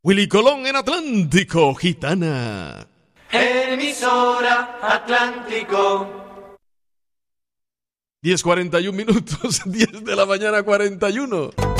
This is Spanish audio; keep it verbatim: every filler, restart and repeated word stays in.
Willy Colón en Atlántico, Gitana. Emisora Atlántico. diez cuarenta y un minutos, diez de la mañana cuarenta y uno.